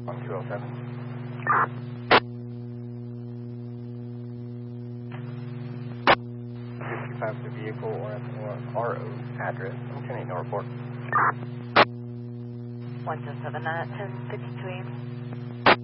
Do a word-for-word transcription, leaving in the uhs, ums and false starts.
two oh seven. fifty-five the vehicle or at the R O address. I'm ten eight no report. one two seven nine ten fifty-two.